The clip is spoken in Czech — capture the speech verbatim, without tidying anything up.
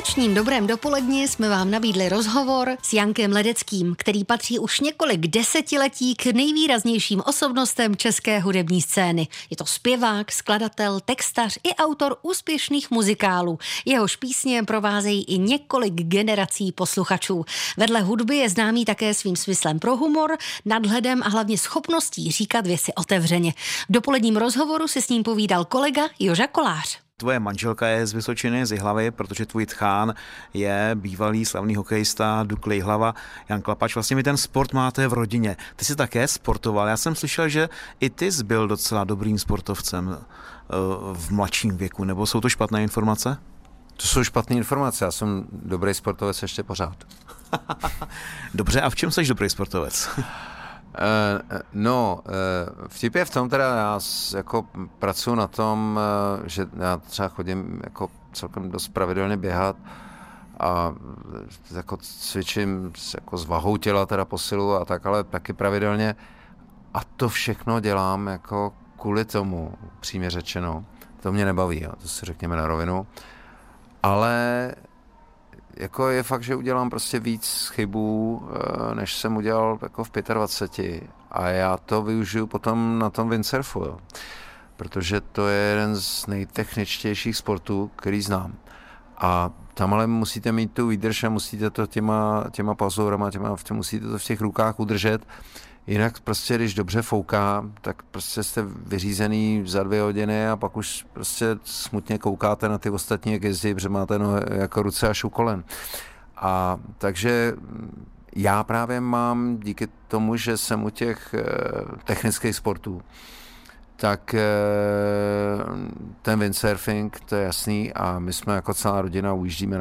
dnešním Dobrém dopoledni jsme vám nabídli rozhovor s Jankem Ledeckým, který patří už několik desetiletí k nejvýraznějším osobnostem české hudební scény. Je to zpěvák, skladatel, textař i autor úspěšných muzikálů. Jehož písně provázejí i několik generací posluchačů. Vedle hudby je známý také svým smyslem pro humor, nadhledem a hlavně schopností říkat věci otevřeně. V dopoledním rozhovoru si s ním povídal kolega Joža Kolář. Tvoje manželka je z Vysočiny, z Jihlavy, protože tvůj tchán je bývalý slavný hokejista Duk Jihlava, Jan Klapač. Vlastně mi ten sport máte v rodině. Ty jsi také sportoval. Já jsem slyšel, že i ty jsi byl docela dobrým sportovcem v mladším věku. Nebo jsou to špatné informace? To jsou špatné informace. Já jsem dobrý sportovec ještě pořád. Dobře, a v čem jsi dobrý sportovec? Uh, no, uh, vtip je v tom, teda já jako pracuji na tom, uh, že já třeba chodím jako celkem dost pravidelně běhat a jako cvičím jako s vahou těla, teda posilu a tak, ale taky pravidelně a to všechno dělám jako kvůli tomu, přímě řečeno. To mě nebaví, jo, to si řekněme na rovinu, ale jako je fakt, že udělám prostě víc chybů, než jsem udělal jako v dvaceti pěti. A já to využiju potom na tom windsurfu, jo. Protože to je jeden z nejtechničtějších sportů, který znám. A tam ale musíte mít tu výdrž a musíte to těma, těma pazourama, těma, musíte to v těch rukách udržet. Jinak prostě, když dobře fouká, tak prostě jste vyřízený za dvě hodiny a pak už prostě smutně koukáte na ty ostatní, jak jezdí, protože máte no, jako ruce až u kolen. A takže já právě mám díky tomu, že jsem u těch e, technických sportů, tak e, ten windsurfing, to je jasný a my jsme jako celá rodina ujíždíme